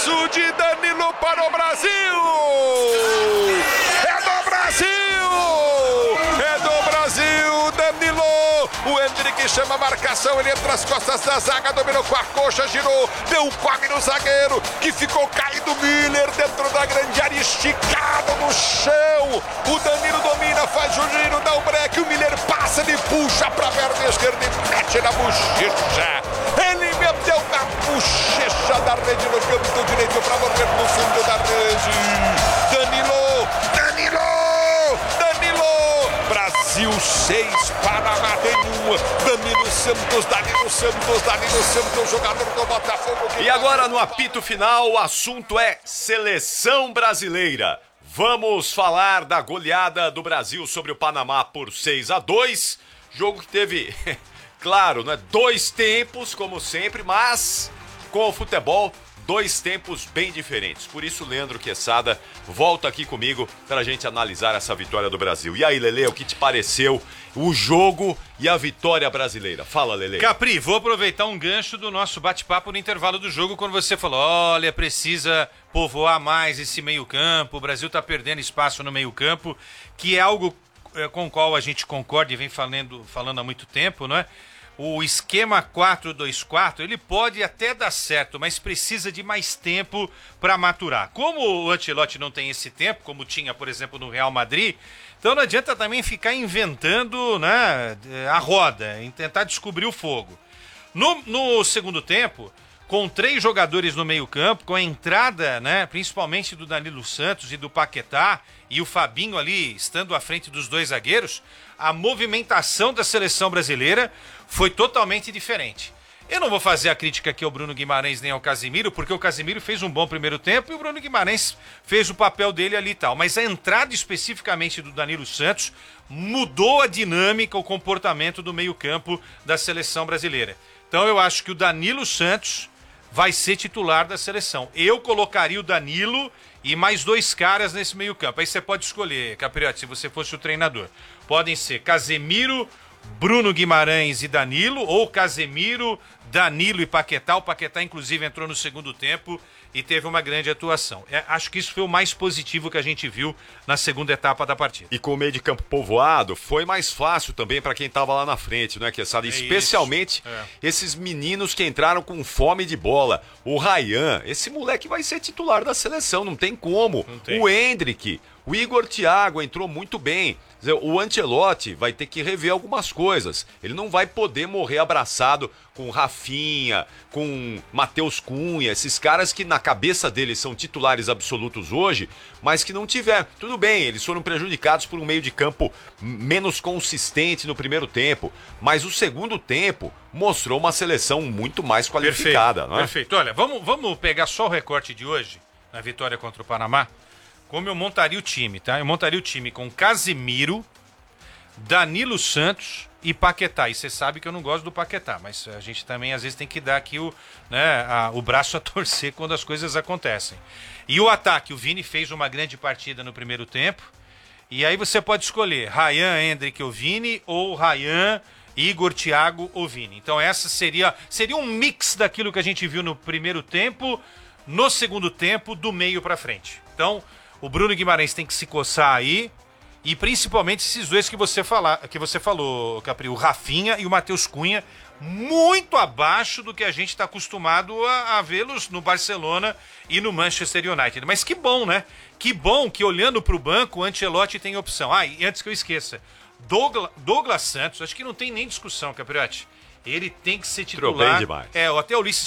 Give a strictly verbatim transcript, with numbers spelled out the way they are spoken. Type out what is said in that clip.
golaço de Danilo para o Brasil! É do Brasil! É do Brasil, Danilo! O Hendrick chama a marcação, ele entra as costas da zaga, dominou com a coxa, girou, deu um come no zagueiro, que ficou caído. Miller dentro da grande área, esticado no chão. O Danilo domina, faz o giro, dá o break, o Miller passa, ele puxa pra perna esquerda e mete na bochecha. Ele meteu na bochecha da rede no canto direito pra morrer no fundo da rede. Danilo, Danilo, Danilo. Brasil seis, Panamá tem um. Danilo Santos, Danilo Santos, Danilo Santos, jogador do Botafogo. E agora no apito final, o assunto é seleção brasileira. Vamos falar da goleada do Brasil sobre o Panamá por seis a dois. Jogo que teve, claro, né, dois tempos, como sempre, mas com o futebol, dois tempos bem diferentes. Por isso, Leandro Quesada volta aqui comigo para a gente analisar essa vitória do Brasil. E aí, Lelê, o que te pareceu o jogo e a vitória brasileira? Fala, Lelê. Capri, vou aproveitar um gancho do nosso bate-papo no intervalo do jogo, quando você falou, olha, precisa povoar mais esse meio-campo, o Brasil está perdendo espaço no meio-campo, que é algo é, com o qual a gente concorda e vem falando, falando há muito tempo, não é? O esquema quatro dois quatro, ele pode até dar certo, mas precisa de mais tempo para maturar. Como o Ancelotti não tem esse tempo, como tinha, por exemplo, no Real Madrid, então não adianta também ficar inventando, né, a roda, em tentar descobrir o fogo. No, no segundo tempo, com três jogadores no meio-campo, com a entrada, né, principalmente do Danilo Santos e do Paquetá, e o Fabinho ali estando à frente dos dois zagueiros, a movimentação da seleção brasileira foi totalmente diferente. Eu não vou fazer a crítica aqui ao Bruno Guimarães nem ao Casemiro, porque o Casemiro fez um bom primeiro tempo e o Bruno Guimarães fez o papel dele ali e tal. Mas a entrada especificamente do Danilo Santos mudou a dinâmica, o comportamento do meio-campo da seleção brasileira. Então eu acho que o Danilo Santos vai ser titular da seleção. Eu colocaria o Danilo e mais dois caras nesse meio-campo. Aí você pode escolher, Capriotti, se você fosse o treinador. Podem ser Casemiro, Bruno Guimarães e Danilo, ou Casemiro, Danilo e Paquetá. O Paquetá, inclusive, entrou no segundo tempo e teve uma grande atuação. É, acho que isso foi o mais positivo que a gente viu na segunda etapa da partida. E com o meio de campo povoado, foi mais fácil também para quem estava lá na frente, não é, Quesada? É Especialmente é. esses meninos que entraram com fome de bola. O Ryan, esse moleque vai ser titular da seleção, não tem como. Não tem. O Hendrick, o Igor Thiago entrou muito bem. O Ancelotti vai ter que rever algumas coisas. Ele não vai poder morrer abraçado com Rafinha, com Matheus Cunha, esses caras que na cabeça deles são titulares absolutos hoje, mas que não tiveram. Tudo bem, eles foram prejudicados por um meio de campo menos consistente no primeiro tempo, mas o segundo tempo mostrou uma seleção muito mais qualificada. Perfeito, não é? perfeito. Olha, vamos, vamos pegar só o recorte de hoje, na vitória contra o Panamá. Como eu montaria o time, tá? Eu montaria o time com Casemiro, Danilo Santos e Paquetá. E você sabe que eu não gosto do Paquetá, mas a gente também às vezes tem que dar aqui o, né, a, o braço a torcer quando as coisas acontecem. E o ataque, o Vini fez uma grande partida no primeiro tempo. E aí você pode escolher Ryan, Hendrick ou Vini, ou Ryan, Igor, Thiago ou Vini. Então essa seria, seria um mix daquilo que a gente viu no primeiro tempo, no segundo tempo, do meio para frente. Então o Bruno Guimarães tem que se coçar aí, e principalmente esses dois que você, fala, que você falou, Capri, o Rafinha e o Matheus Cunha, muito abaixo do que a gente está acostumado a, a vê-los no Barcelona e no Manchester United. Mas que bom, né? Que bom que olhando para o banco o Ancelotti tem opção. Ah, e antes que eu esqueça, Douglas, Douglas Santos, acho que não tem nem discussão, Capriotti. Ele tem que ser titular. Entrou bem demais. É, até o Ulisses